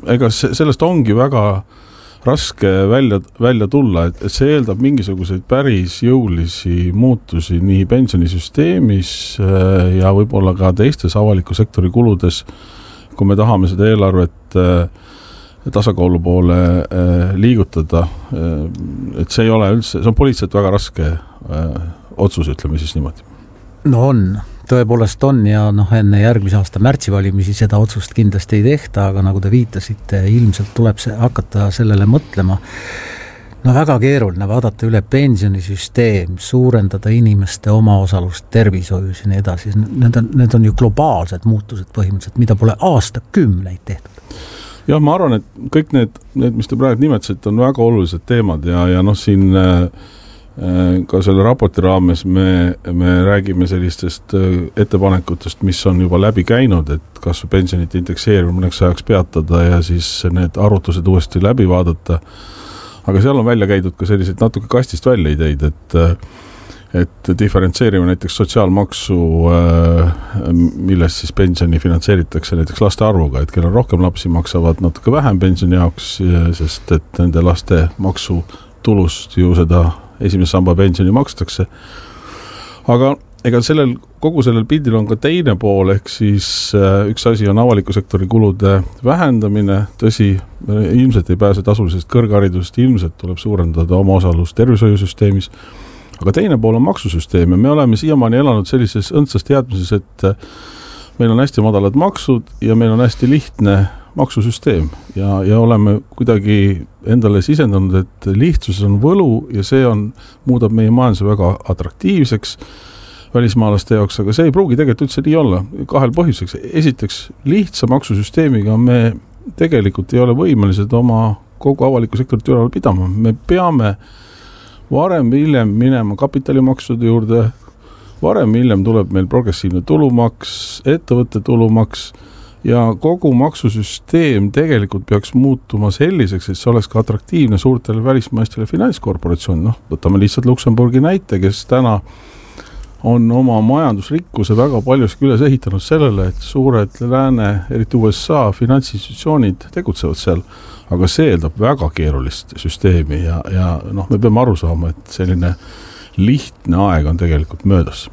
ega sellest ongi väga raske välja tulla, et see eeldab mingisuguseid päris jõulisi muutusi nii pensionisüsteemis ja võib-olla ka teistes avaliku sektori kuludes, kui me tahame seda eelarvet tasakaalu poole liigutada. Et see ei ole üldse, see on poliitiliselt väga raske otsus, ütleme siis niimoodi. No on, tõepoolest on ja enne järgmise aasta märtsivalimisi seda otsust kindlasti ei tehta, aga nagu te viitasite, ilmselt tuleb hakata sellele mõtlema. Väga keeruline vaadata üle pensionisüsteem, suurendada inimeste omaosalust tervishoius ja nii edasi. Need on ju globaalsed muutused põhimõtteliselt, mida pole aastakümneid tehtud. Jah, ma arvan, et kõik need, mis te praegu nimetasite, on väga olulised teemad ja siin ka selle raporti raames me räägime sellistest ettepanekutest, mis on juba läbi käinud, et kas pensionite indekseerimine mõneks ajaks peatada ja siis need arvutused uuesti läbi vaadata. Aga seal on välja käidud ka selliseid natuke kastist välja ideid, et diferentseerime näiteks sotsiaalmaksu, millest siis pensioni finantseeritakse näiteks laste arvuga, et kellel rohkem lapsi maksavad natuke vähem pensioni jaoks, sest et nende laste maksu tulust ju seda esimese samba pensioni makstakse. Aga ega kogu sellel pildil on ka teine pool, ehk siis üks asi on avaliku sektori kulude vähendamine, tõsi, ilmselt ei pääse tasulisest kõrgharidust, ilmselt tuleb suurendada oma osalust tervishoiusüsteemis, aga teine pool on maksusüsteem ja me oleme siiamaani elanud sellises õndsas teadmises, et meil on hästi madalad maksud ja meil on hästi lihtne maksusüsteem ja oleme kuidagi endale sisendanud, et lihtsus on võlu ja see muudab meie majanduse väga atraktiivseks välismaalaste jaoks, aga see ei pruugi tegelikult üldse nii olla kahel põhjuseks. Esiteks, lihtsa maksusüsteemiga me tegelikult ei ole võimelised oma kogu avaliku sektori tööle pidama. Me peame varem või hiljem minema kapitalimaksude juurde, varem või hiljem tuleb meil progressiivne tulumaks, ettevõtte tulumaks ja kogu maksusüsteem tegelikult peaks muutuma selliseks, et see oleks ka atraktiivne suurtele välismaistele finantskorporatsioon. Võtame lihtsalt Luksemburgi näite, kes täna on oma majandusrikkuse väga paljuski üles ehitanud sellele, et suured lääne, eriti USA finantsinstitutsioonid tegutsevad seal, aga see eeldab väga keerulist süsteemi ja me peame aru saama, et selline lihtne aeg on tegelikult möödas.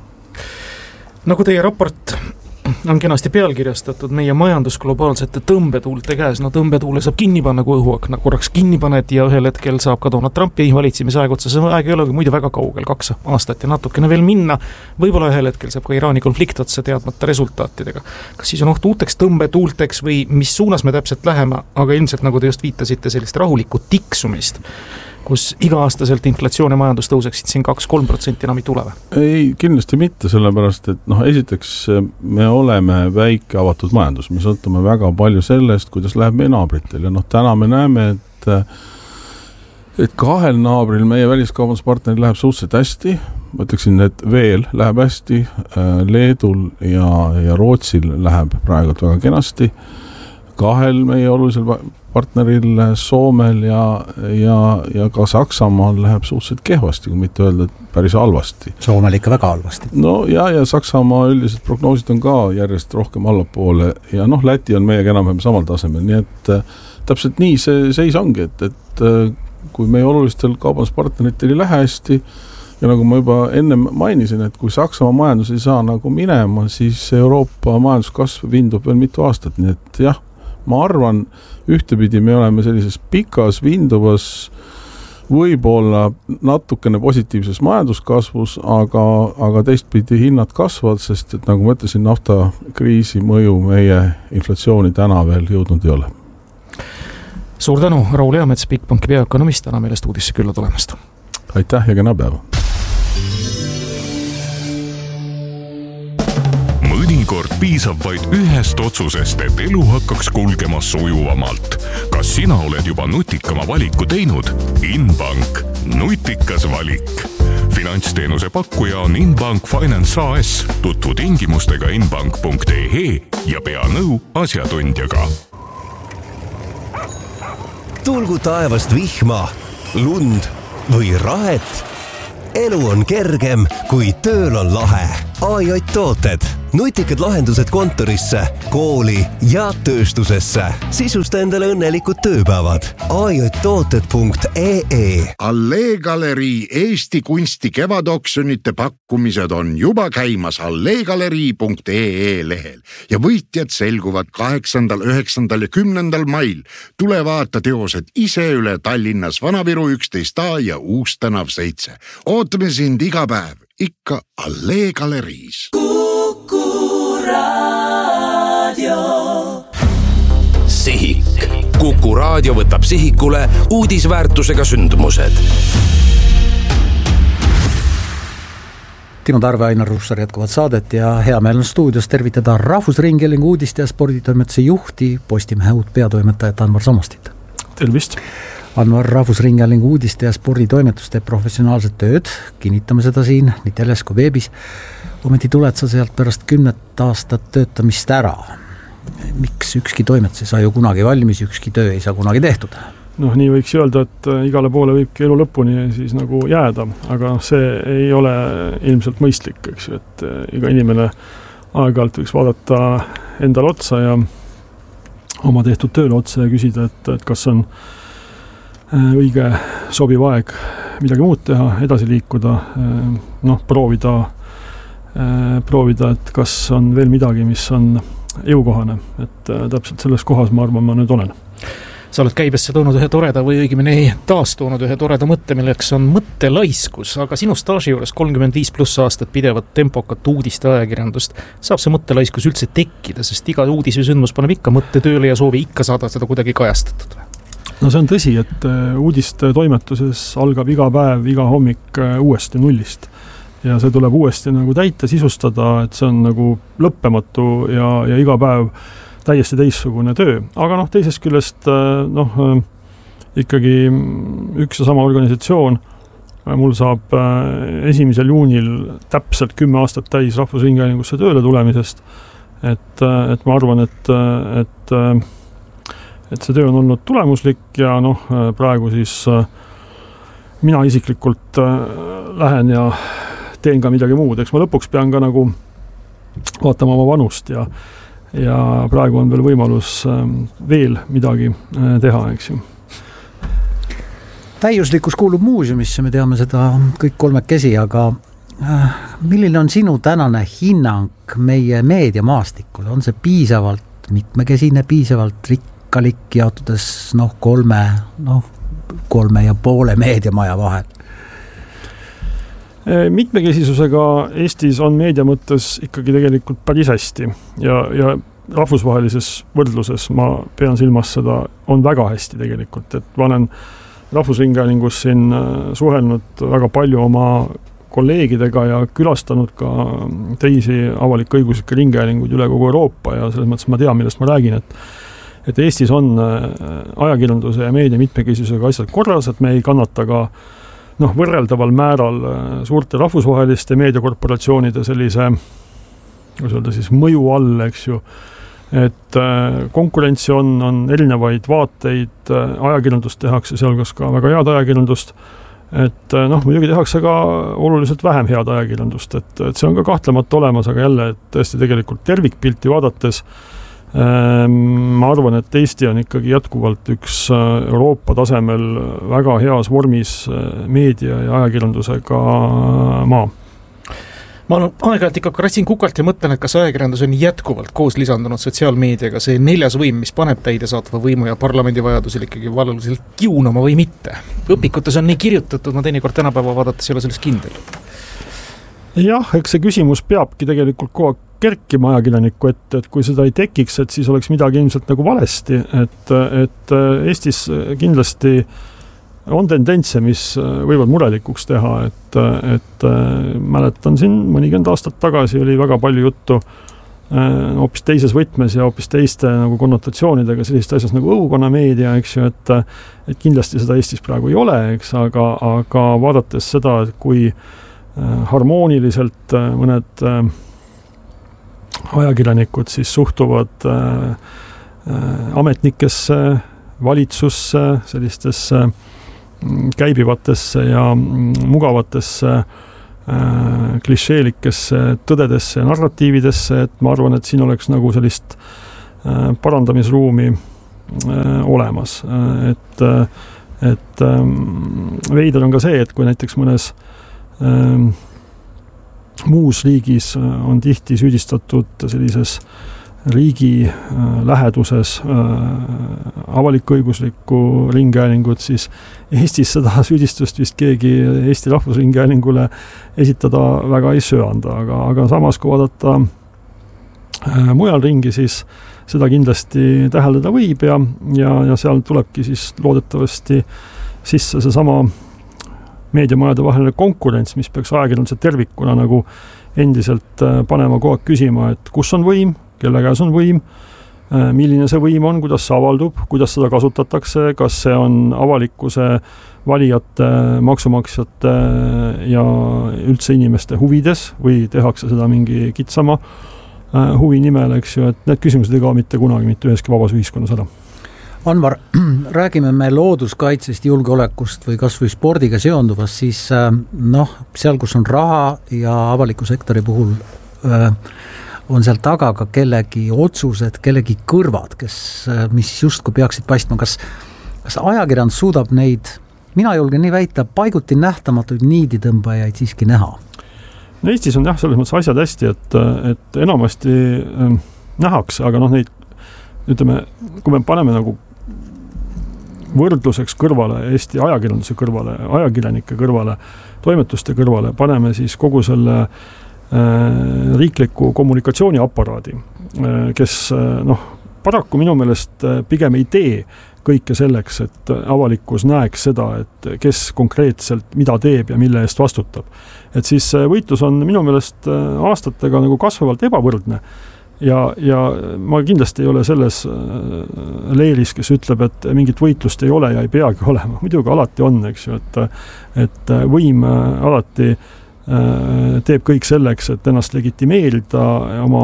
Nagu teie raport on kenasti pealkirjastatud meie majandus globaalsete tõmbetuulte käes. Tõmbetuule saab kinni panna, kui õhuakna korraks kinni paned ja ühel hetkel saab ka Donald Trumpi valitsemise aeg otsa. See aeg ei ole muidu väga kaugel, 2 aastat ja natukene veel minna. Võib-olla ühel hetkel saab ka Iraani konflikt otsa teadmata resultaatidega. Kas siis on oht uuteks tõmbetuulteks või mis suunas me täpselt läheme, aga ilmselt nagu te just viitasite sellist rahulikku tiksumist, kus iga-aastaselt inflatsioon ja majandus tõuseksid siin 2-3% enam ei tule? Ei, kindlasti mitte, sellepärast, et esiteks me oleme väike avatud majandus, me sõltume väga palju sellest, kuidas läheb meie naabritel ja täna me näeme, et 2 naabril meie väliskaubanduspartneril läheb suhteliselt hästi, ma ütleksin, et veel läheb hästi, Leedul ja Rootsil läheb praegu väga kenasti, 2 meie olulisel partneril Soomel ja ka Saksamaal läheb suhteliselt kehvasti, kui mitte öelda, et päris halvasti. Soomel ikka väga halvasti. Ja Saksamaa üldiselt prognoosid on ka järjest rohkem allapoole ja Läti on meiega enam-vähem samal tasemel, nii et täpselt nii see seis ongi, et kui meie olulistel kaubanduspartneritel ei lähe hästi ja nagu ma juba enne mainisin, et kui Saksamaa majandus ei saa nagu minema, siis Euroopa majanduskasv vindub veel mitu aastat, nii et jah, ma arvan, ühtepidi me oleme sellises pikas vinduvas võib-olla natukene positiivses majanduskasvus, aga teistpidi hinnad kasvavad, sest et nagu ma ütlesin, naftakriisi mõju meie inflatsiooni täna veel jõudnud ei ole. Suur tänu, Raul Eamets, Bigbanki peaökonomist, täna meile stuudisse külla tulemast. Aitäh ja kena päeva. Mõnikord piisab vaid ühest otsusest, et elu hakkaks kulgema sujuvamalt. Kas sina oled juba nutikama valiku teinud? Inbank. Nutikas valik. Finantsteenuse pakkuja on Inbank Finance AS. Tutvu tingimustega inbank.ee ja pea nõu asjatundjaga. Tulgu taevast vihma, lund või rahet. Elu on kergem, kui tööl on lahe. AJ Tooted. nutikad lahendused kontorisse, kooli ja tööstusesse. Sisusta endale õnnelikud tööpäevad. ajtooted.ee Allee Galerii Eesti kunsti kevadoksjonite pakkumised on juba käimas alleegalerii.ee lehel ja võitjad selguvad 8., 9. ja 10. mail. Tule vaata teosed ise üle Tallinnas Vana-Viru 11A ja Uus tänav 7. Ootame sind iga päev, ikka Allee Galeriis. Sihik. Kuku Raadio võtab sihikule uudisväärtusega sündmused. Timo Tarve, Ainar Russar jätkuvad saadet ja hea meel on stuudios tervitada Rahvusringhäälingu uudiste ja sporditoimetuse juhti, Postimehe uut peatoimetajat Anvar Samastit. Tervist! Anvar, Rahvusringhäälingu uudiste ja sporditoimetus teeb professionaalset tööd, kinnitame seda siin nii teles kui veebis. Ometi tuled sa sealt pärast 10 aastat töötamist ära. Miks ükski toimetus ei saa ju kunagi valmis, ükski töö ei saa kunagi tehtud? Nii võiks öelda, et igale poole võibki elu lõpuni siis nagu jääda, aga see ei ole ilmselt mõistlik, eks ju, et iga inimene aeg-ajalt võiks vaadata endale otsa ja oma tehtud tööle otsa ja küsida, et kas on õige sobiv aeg midagi muud teha, edasi liikuda, proovida, et kas on veel midagi, mis on jõukohane, et täpselt selles kohas ma arvan, ma nüüd olen. Sa oled käibesse toonud ühe toreda või õigemini taas toonud ühe toreda mõtte, milleks on mõttelaiskus, aga sinu staaži juures 35+ aastat pidevat tempokat uudiste ajakirjandust saab see mõttelaiskus üldse tekkida, sest iga uudis või sündmus paneb ikka mõtte tööle ja soovi ikka saada seda kuidagi kajastatud. No see on tõsi, et uudiste toimetuses algab iga päev, iga hommik uuesti nullist ja see tuleb uuesti nagu täita, sisustada, et see on nagu lõppematu ja iga päev täiesti teistsugune töö, aga teisest küljest ikkagi üks ja sama organisatsioon, mul saab 1. juunil täpselt 10 aastat täis Rahvusringhäälingusse tööle tulemisest, et ma arvan, et see töö on olnud tulemuslik ja praegu siis mina isiklikult lähen ja teen ka midagi muud, eks ma lõpuks pean ka nagu vaatama oma vanust ja praegu on veel võimalus veel midagi teha, eks ju. Täiuslikkus kuulub muuseumisse, me teame seda kõik kolmekesi, aga milline on sinu tänane hinnang meie meediamaastikule? On see piisavalt mitmekesine, piisavalt rikkalik jaotudes 3,5 meediamaja vahel? Mitmekesisusega Eestis on meedia mõttes ikkagi tegelikult päris hästi ja rahvusvahelises võrdluses ma pean silmas seda, on väga hästi tegelikult, et ma olen Rahvusringhäälingus siin suhelnud väga palju oma kolleegidega ja külastanud ka teisi avalik-õiguslikke ringhäälinguid üle kogu Euroopa ja selles mõttes ma tean, millest ma räägin, et Eestis on ajakirjanduse ja meedia mitmekesisusega asjad korras, et me ei kannata ka võrreldaval määral suurte rahvusvaheliste meediakorporatsioonide sellise, kuidas öelda siis, mõju all, eks ju, et konkurentsi on erinevaid vaateid, ajakirjandust tehakse sealgas ka väga head ajakirjandust, et muidugi tehakse ka oluliselt vähem head ajakirjandust, et see on ka kahtlemata olemas, aga jälle, et tõesti tegelikult tervikpilti vaadates ma arvan, et Eesti on ikkagi jätkuvalt üks Euroopa tasemel väga heas vormis meedia ja ajakirjandusega maa. Ma olen aeg-ajalt ikka kratsin kukalt ja mõtlen, et kas ajakirjandus on jätkuvalt koos lisandunud sotsiaalmeediaga see 4. võim, mis paneb täidesaatva võimu ja parlamendi vajadusel ikkagi valuliselt kiunama või mitte. Õpikutes on nii kirjutatud, ma teinekord tänapäeva vaadates ei ole selles kindel. Jah, eks see küsimus peabki tegelikult kogu kerkima ajakirjaniku ette, et kui seda ei tekiks, et siis oleks midagi ilmselt nagu valesti, et Eestis kindlasti on tendentse, mis võivad murelikuks teha, et mäletan siin mõnikümmend aastat tagasi oli väga palju juttu hoopis teises võtmes ja hoopis teiste nagu konnotatsioonidega sellist asjas nagu õukonnameedia, eks ju, et kindlasti seda Eestis praegu ei ole, eks, aga vaadates seda, et kui harmooniliselt mõned ajakirjanikud siis suhtuvad ametnikesse, valitsusse, sellistesse käibivatesse ja mugavatesse klišeelikesse tõdedesse ja narratiividesse, et ma arvan, et siin oleks nagu sellist parandamisruumi olemas. Et veider on ka see, et kui näiteks mõnes muus riigis on tihti süüdistatud sellises riigi läheduses avalik-õiguslikku ringhäälingut, siis Eestis seda süüdistust vist keegi Eesti Rahvusringhäälingule esitada väga ei söanda, aga samas kui vaadata mujal ringi, siis seda kindlasti täheldada võib ja seal tulebki siis loodetavasti sisse seesama meediamajade vaheline konkurents, mis peaks ajakirjanduse tervikuna nagu endiselt panema kogu aeg küsima, et kus on võim, kelle käes on võim, milline see võim on, kuidas see avaldub, kuidas seda kasutatakse, kas see on avalikkuse, valijate, maksumaksjate ja üldse inimeste huvides või tehakse seda mingi kitsama huvi nimel, eks ju, et need küsimused ei kao mitte kunagi mitte üheski vabas ühiskonnas ära. Anvar, räägime me looduskaitsest, julgeolekust või kas või spordiga seonduvast, siis seal, kus on raha ja avaliku sektori puhul on seal taga ka kellegi otsused, kellegi kõrvad, mis justkui peaksid paistma. Kas ajakirjandus suudab neid, mina julgen nii väita, paiguti nähtamatuid niiditõmbajaid siiski näha? No Eestis on jah, selles mõttes asjad hästi, et enamasti nähakse, aga neid, ütleme, kui me paneme nagu võrdluseks kõrvale, Eesti ajakirjanduse kõrvale, ajakirjanike kõrvale, toimetuste kõrvale, paneme siis kogu selle riikliku kommunikatsiooniaparaadi, kes paraku minu meelest pigem ei tee kõike selleks, et avalikkus näeks seda, et kes konkreetselt mida teeb ja mille eest vastutab. Et siis võitlus on minu meelest aastatega nagu kasvavalt ebavõrdne ja ma kindlasti ei ole selles leeris, kes ütleb, et mingit võitlust ei ole ja ei peagi olema. Muidugi alati on, eks ju, et võim alati teeb kõik selleks, et ennast legitimeerida oma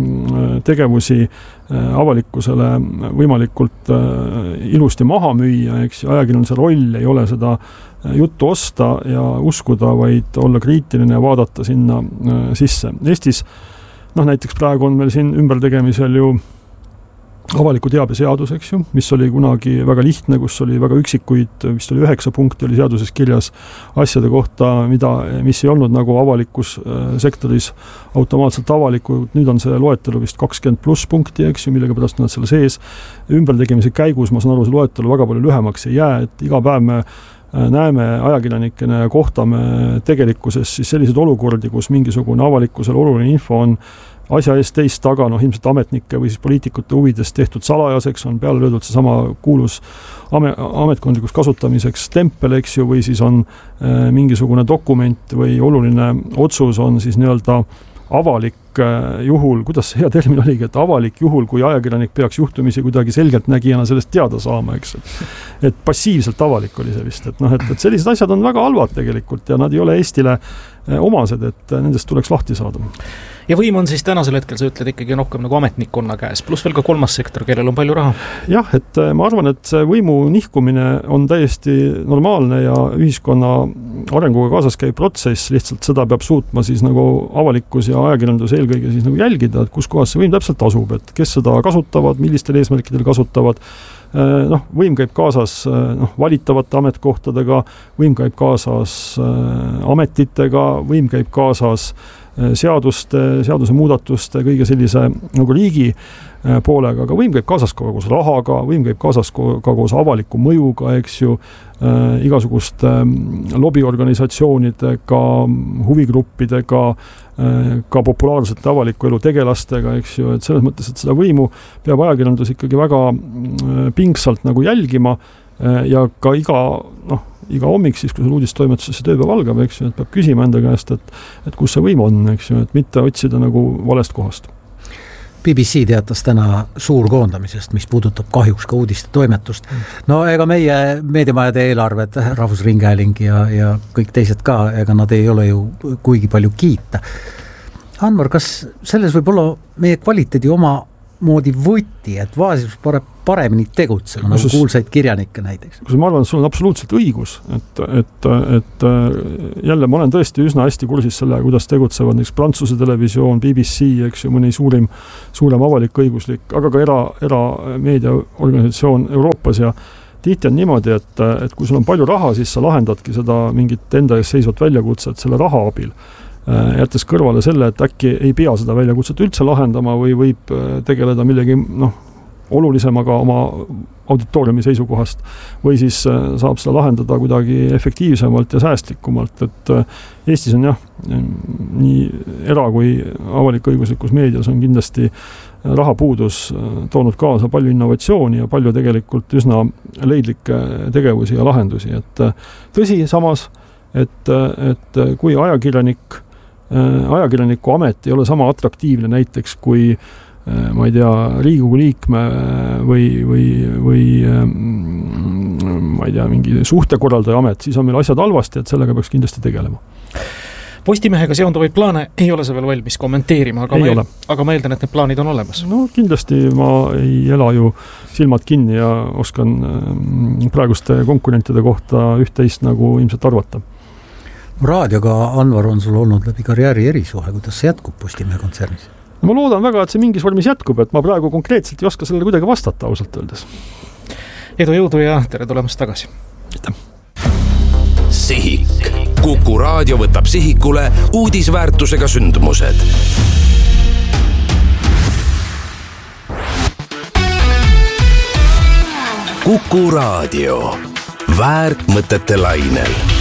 tegevusi avalikkusele võimalikult ilusti maha müüa, eks ajakirjanduse roll ei ole seda juttu osta ja uskuda, vaid olla kriitiline ja vaadata sinna sisse. Eestis, näiteks praegu on meil siin ümbertegemisel ju avaliku teabe seadus, eks ju, mis oli kunagi väga lihtne, kus oli väga üksikuid, vist oli 9 punkti oli seaduses kirjas asjade kohta, mis ei olnud nagu avalikus sektoris automaatselt avalikud. Nüüd on see loetelu vist 20+ punkti, eks ju, millega pärast nad selle sees. Ümbertegemise käigus, ma saan aru, see loetelu väga palju lühemaks ei jää, et iga päev me näeme ajakirjanikena ja kohtame tegelikkuses siis selliseid olukordi, kus mingisugune avalikkusel oluline info on asja eest teist taga, ilmselt ametnike või siis poliitikute huvides tehtud salajaseks, on peale löödud seesama kuulus ametkondlikus kasutamiseks tempel, eks ju, või siis on mingisugune dokument või oluline otsus on siis nii-öelda avalik juhul, kuidas see hea termin oligi, et avalik juhul, kui ajakirjanik peaks juhtumisi kuidagi selgelt nägijana sellest teada saama, eks. Et passiivselt avalik oli see vist, et sellised asjad on väga halvad tegelikult ja nad ei ole Eestile omased, et nendest tuleks lahti saada. Ja võim on siis tänasel hetkel, sa ütled ikkagi rohkem nagu ametnikkonna käes, pluss veel ka kolmas sektor, kellel on palju raha. Jah, et ma arvan, et see võimu nihkumine on täiesti normaalne ja ühiskonna arenguga kaasas käib protsess, lihtsalt seda peab suutma siis nagu avalikkus ja ajakirjandus eelkõige siis nagu jälgida, et kus kohas see võim täpselt asub, et kes seda kasutavad, millistel eesmärkidel kasutavad. Võim käib kaasas valitavate ametkohtadega, võim käib kaasas ametitega, võim käib kaasas seaduse muudatuste, kõige sellise nagu riigi poolega, aga võim käib kaasas ka koos rahaga, võim käib kaasas ka koos avaliku mõjuga, eks ju, igasuguste lobiorganisatsioonidega, huvigruppidega, ka populaarsete avaliku elu tegelastega, eks ju, et selles mõttes, et seda võimu peab ajakirjandus ikkagi väga pingsalt nagu jälgima ja ka iga hommik siis, kui sul uudistoimetusesse tööpäev algab, eks ju, et peab küsima enda käest, et kus see võim on, eks ju, et mitte otsida nagu valest kohast. BBC teatas täna suurkoondamisest, mis puudutab kahjuks ka uudiste toimetust. No ega meie meediamajade eelarved, Rahvusringhääling ja kõik teised ka, ega nad ei ole ju kuigi palju kiita. Anvar, kas selles võib olla meie kvaliteedi oma moodi võti, et vaesus paremini tegutsema, nagu kuulsaid kirjanikke näiteks. Ma arvan, et sul on absoluutselt õigus, et jälle ma olen tõesti üsna hästi kursis selle, kuidas tegutsevad näiteks Prantsuse televisioon, BBC, eks ju, mõni suurem avalik õiguslik, aga ka erameediaorganisatsioon Euroopas ja tihti on niimoodi, et kui sul on palju raha, siis sa lahendadki seda mingit enda ees seisvat väljakutset selle raha abil. Jättes kõrvale selle, et äkki ei pea seda väljakutset üldse lahendama või võib tegeleda millegi olulisemaga oma auditooriumi seisukohast või siis saab seda lahendada kuidagi efektiivsemalt ja säästlikumalt, et Eestis on nii era- kui avalik-õiguslikus meedias on kindlasti rahapuudus toonud kaasa palju innovatsiooni ja palju tegelikult üsna leidlikke tegevusi ja lahendusi, et tõsi samas, et kui ajakirjaniku amet ei ole sama atraktiivne näiteks kui ma ei tea, Riigikogu liikme või ma ei tea, mingi suhtekorraldaja amet, siis on meil asjad halvasti, et sellega peaks kindlasti tegelema. Postimehega seonduvaid plaane ei ole sa veel valmis kommenteerima, aga ma eeldan, et need plaanid on olemas. No kindlasti ma ei ela ju silmad kinni ja oskan praeguste konkurentide kohta üht-teist nagu ilmselt arvata. Raadioga, Anvar, on sul olnud läbi karjääri erisuhe, kuidas see jätkub Postimehe kontsernis? Ma loodan väga, et see mingis vormis jätkub, et ma praegu konkreetselt ei oska sellele kuidagi vastata ausalt öeldes. Edu, jõudu ja tere tulemast tagasi. Sihik. Kuku Raadio võtab sihikule uudisväärtusega sündmused. Kuku Raadio. Väärt mõtete lainel.